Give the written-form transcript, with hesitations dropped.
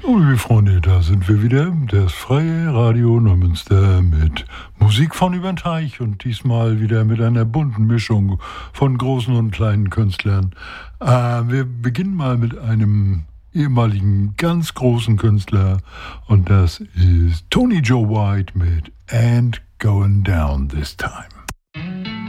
Oh, liebe Freunde, da sind wir wieder, das freie Radio Neumünster mit Musik von über den Teich und diesmal wieder mit einer bunten Mischung von großen und kleinen Künstlern. Wir beginnen mal mit einem ehemaligen ganz großen Künstler und das ist Tony Joe White mit And Going Down This Time.